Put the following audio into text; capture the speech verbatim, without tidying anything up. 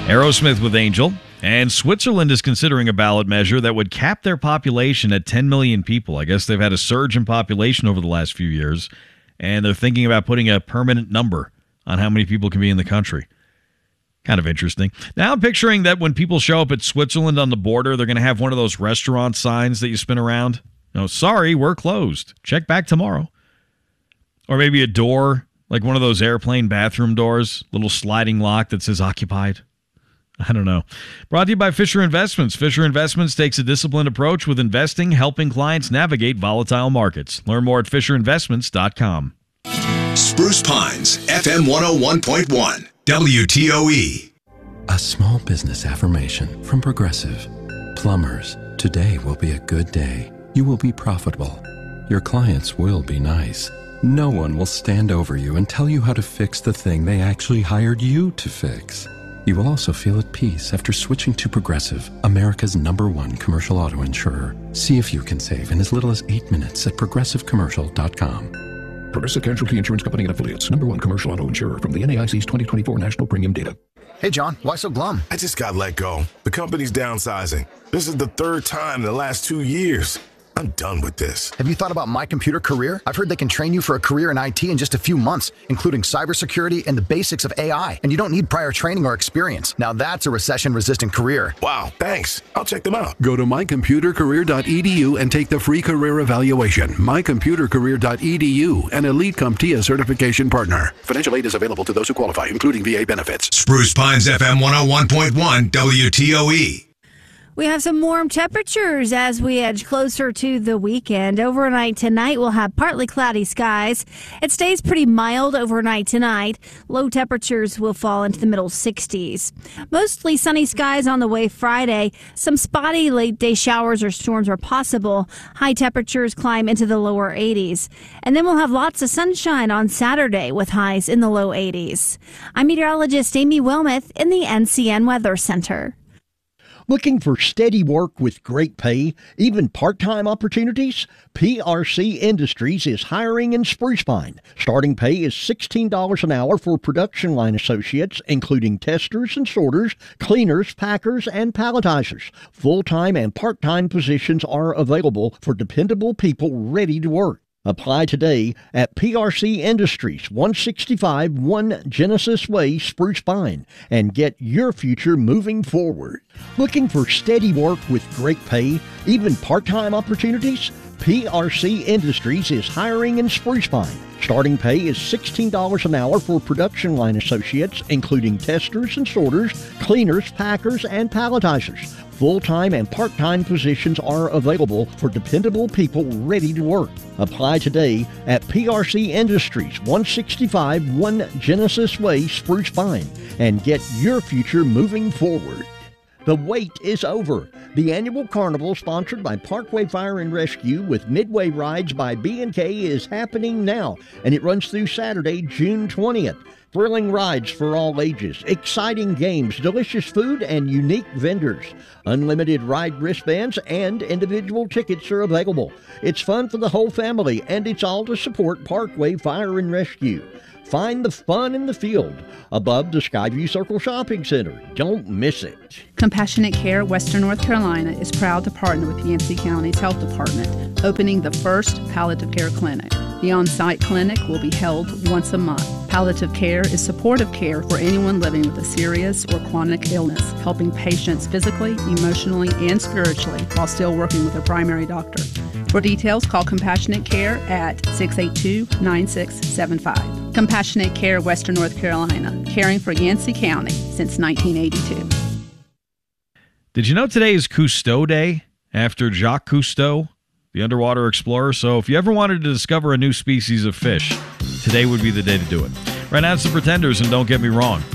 Aerosmith with Angel. And Switzerland is considering a ballot measure that would cap their population at ten million people. I guess they've had a surge in population over the last few years, and they're thinking about putting a permanent number on how many people can be in the country. Kind of interesting. Now I'm picturing that when people show up at Switzerland on the border, they're going to have one of those restaurant signs that you spin around. No, sorry, we're closed. Check back tomorrow. Or maybe a door, like one of those airplane bathroom doors, little sliding lock that says occupied. I don't know. Brought to you by Fisher Investments. Fisher Investments takes a disciplined approach with investing, helping clients navigate volatile markets. Learn more at fisher investments dot com. Spruce Pines, F M one oh one point one, W T O E. A small business affirmation from Progressive. Plumbers, today will be a good day. You will be profitable. Your clients will be nice. No one will stand over you and tell you how to fix the thing they actually hired you to fix. You will also feel at peace after switching to Progressive, America's number one commercial auto insurer. See if you can save in as little as eight minutes at progressive commercial dot com. Progressive Casualty Insurance Company and Affiliates. Number one commercial auto insurer from the N A I C's twenty twenty-four National Premium Data. Hey, John, why so glum? I just got let go. The company's downsizing. This is the third time in the last two years. I'm done with this. Have you thought about My Computer Career? I've heard they can train you for a career in I T in just a few months, including cybersecurity and the basics of A I. And you don't need prior training or experience. Now that's a recession-resistant career. Wow, thanks. I'll check them out. Go to my computer career dot e d u and take the free career evaluation. my computer career dot e d u, an Elite CompTIA certification partner. Financial aid is available to those who qualify, including V A benefits. Spruce Pines, F M one oh one point one, W T O E. We have some warm temperatures as we edge closer to the weekend. Overnight tonight, we'll have partly cloudy skies. It stays pretty mild overnight tonight. Low temperatures will fall into the middle sixties. Mostly sunny skies on the way Friday. Some spotty late-day showers or storms are possible. High temperatures climb into the lower eighties. And then we'll have lots of sunshine on Saturday with highs in the low eighties. I'm meteorologist Amy Wilmoth in the N C N Weather Center. Looking for steady work with great pay, even part-time opportunities? P R C Industries is hiring in Spruce Pine. Starting pay is sixteen dollars an hour for production line associates, including testers and sorters, cleaners, packers, and palletizers. Full-time and part-time positions are available for dependable people ready to work. Apply today at P R C Industries, one sixty-five one Genesis Way, Spruce Pine, and get your future moving forward. Looking for steady work with great pay, even part-time opportunities? P R C Industries is hiring in Spruce Pine. Starting pay is sixteen dollars an hour for production line associates, including testers and sorters, cleaners, packers, and palletizers. Full-time and part-time positions are available for dependable people ready to work. Apply today at P R C Industries, one sixty-five one Genesis Way, Spruce Pine, and get your future moving forward. The wait is over. The annual carnival sponsored by Parkway Fire and Rescue with Midway Rides by B and K is happening now, and it runs through Saturday, June twentieth. Thrilling rides for all ages, exciting games, delicious food, and unique vendors. Unlimited ride wristbands and individual tickets are available. It's fun for the whole family, and it's all to support Parkway Fire and Rescue. Find the fun in the field above the Skyview Circle Shopping Center. Don't miss it. Compassionate Care Western North Carolina is proud to partner with Yancey County's Health Department, opening the first palliative care clinic. The on-site clinic will be held once a month. Palliative care is supportive care for anyone living with a serious or chronic illness, helping patients physically, emotionally, and spiritually while still working with their primary doctor. For details, call Compassionate Care at six eight two, nine six seven five. Compassionate Care Western North Carolina, caring for Yancey County since nineteen eighty-two. Did you know today is Cousteau Day, after Jacques Cousteau, the underwater explorer? So if you ever wanted to discover a new species of fish, today would be the day to do it. Right now it's the Pretenders, and don't get me wrong,